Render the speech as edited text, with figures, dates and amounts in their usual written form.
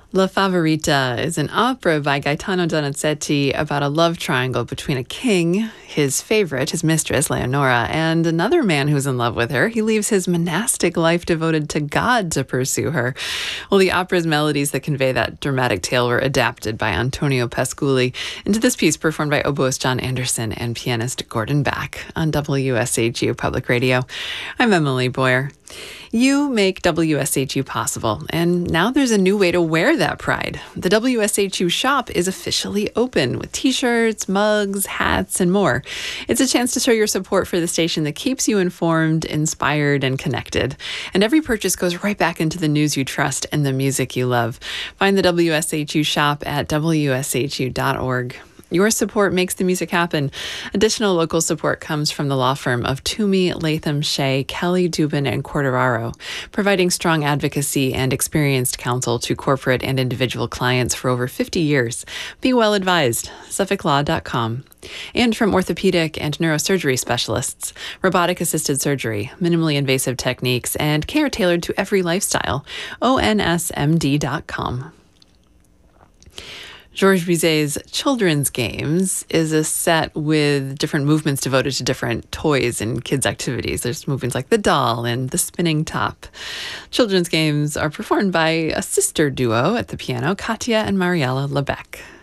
La Favorita is an opera by Gaetano Donizetti about a love triangle between a king, his favorite, his mistress, Leonora, and another man who's in love with her. He leaves his monastic life devoted to God to pursue her. Well, the opera's melodies that convey that dramatic tale were adapted by Antonio Pasculi into this piece performed by oboist John Anderson and pianist Gordon Back on WSHU Public Radio. I'm Emily Boyer. You make WSHU possible, and now there's a new way to wear that pride. The WSHU shop is officially open with t-shirts, mugs, hats, and more. It's a chance to show your support for the station that keeps you informed, inspired, and connected. And every purchase goes right back into the news you trust and the music you love. Find the WSHU shop at WSHU.org. Your support makes the music happen. Additional local support comes from the law firm of Toomey, Latham, Shea, Kelly, Dubin, and Quartararo, providing strong advocacy and experienced counsel to corporate and individual clients for over 50 years. Be well advised. SuffolkLaw.com. And from orthopedic and neurosurgery specialists, robotic-assisted surgery, minimally invasive techniques, and care tailored to every lifestyle. ONSMD.com. Georges Bizet's Children's Games is a set with different movements devoted to different toys and kids' activities. There's movements like the doll and the spinning top. Children's Games are performed by a sister duo at the piano, Katya and Mariella Lebec.